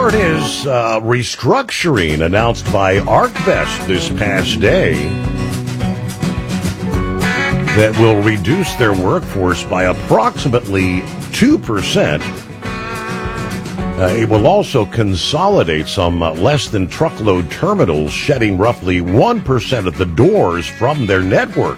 There it is, restructuring announced by ArcBest this past day that will reduce their workforce by approximately 2%. It will also consolidate some less than truckload terminals, shedding roughly 1% of the doors from their network.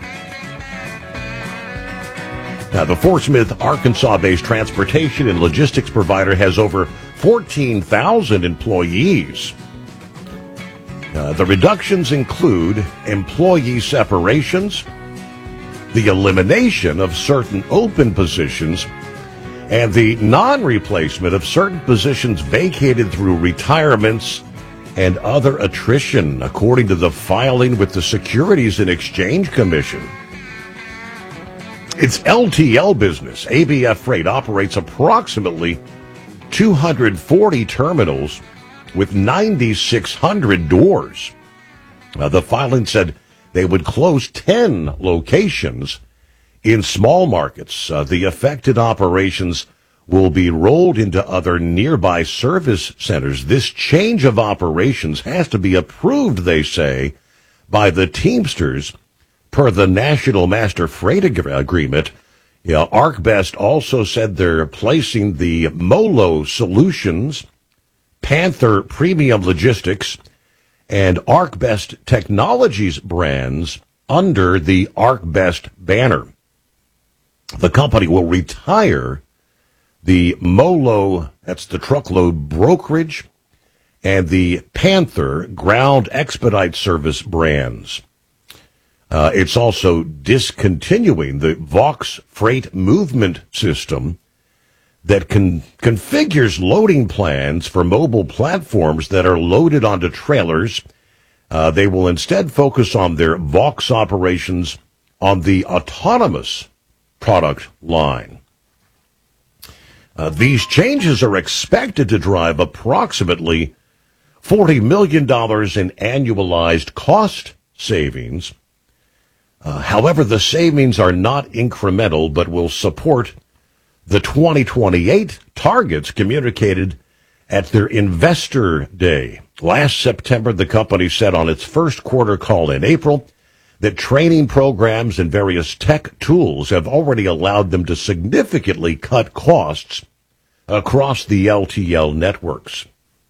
Now, the Fort Smith, Arkansas-based transportation and logistics provider has over 14,000 employees. The reductions include employee separations, the elimination of certain open positions, and the non-replacement of certain positions vacated through retirements and other attrition, according to the filing with the Securities and Exchange Commission. Its LTL business, ABF Freight, operates approximately 240 terminals with 9,600 doors. The filing said they would close 10 locations in small markets. The affected operations will be rolled into other nearby service centers. This change of operations has to be approved, they say, by the Teamsters per the National Master Freight Agreement. ArcBest also said they're placing the MoLo Solutions, Panther Premium Logistics, and ArcBest Technologies brands under the ArcBest banner. The company will retire the MoLo, that's the truckload brokerage, and the Panther ground expedite service brands. It's also discontinuing the Vox freight movement system that configures loading plans for mobile platforms that are loaded onto trailers. They will instead focus on their Vox operations on the autonomous product line. These changes are expected to drive approximately $40 million in annualized cost savings. However, the savings are not incremental, but will support the 2028 targets communicated at their Investor Day. Last September, the company said on its first quarter call in April that training programs and various tech tools have already allowed them to significantly cut costs across the LTL networks.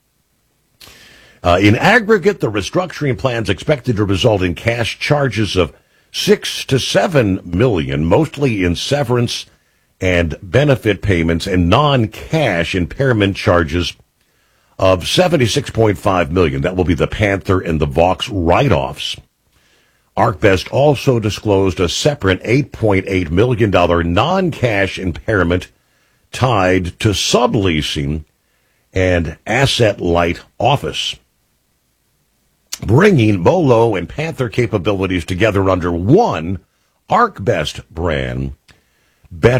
In aggregate, the restructuring plans expected to result in cash charges of $6 to $7 million, mostly in severance and benefit payments, and non-cash impairment charges of $76.5 million. That will be the Panther and the Vox write-offs. ArcBest also disclosed a separate $8.8 million non-cash impairment tied to subleasing and asset-light office, bringing MoLo and Panther capabilities together under one ArcBest brand. Better